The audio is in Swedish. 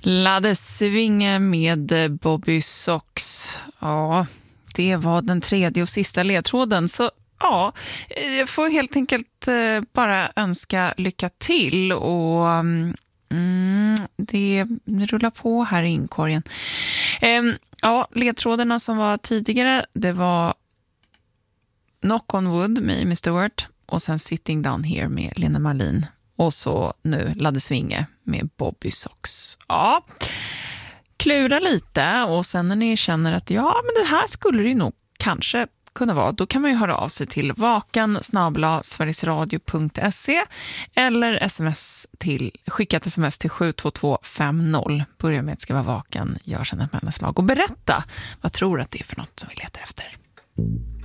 Ladde Svinge med Bobby Sox. Ja, det var den tredje och sista ledtråden. Så ja, jag får helt enkelt bara önska lycka till. Och det rullar på här i inkorgen. Ja, ledtrådarna som var tidigare, det var Knock on Wood med Amy Stewart. Och sen Sitting Down Here med Lena Marlin. Och så nu Ladde Svinge med Bobby Sox. Ja, klura lite och sen när ni känner att ja, men det här skulle det ju nog kanske kunna vara, då kan man ju höra av sig till vakan@sverigesradio.se eller skicka ett sms till 72250. Börja med att skriva vakan, gör sedan ett mellanslag och berätta vad tror att det är för något som vi letar efter.